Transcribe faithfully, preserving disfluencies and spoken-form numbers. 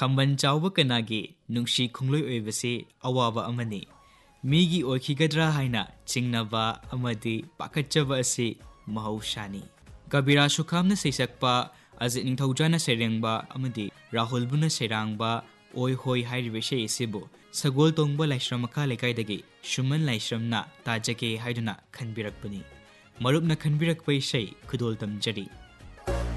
खंबन चाव कनागी नुंशी खुंगलोय ओइबसे अवाबा अमनी मीगी ओइखिगद्रा हाइना चिंगनबा अमदी पाखच्चबा असे महौशानी कबीरा सुखामना सैसक्पा अजित निंथौजाना सेरेंगबा अमदी राहुल बुना सेरांगबा ओइ होय हाइरिबे शेसिबो सगोल तोंगबा लाइश्रम मखा लेकाइदगी शुमन लाइश्रमना ताजगे हाइदुना खनबिरकपनी मरुपना खनबिरकपै शै खुदोल तमजरी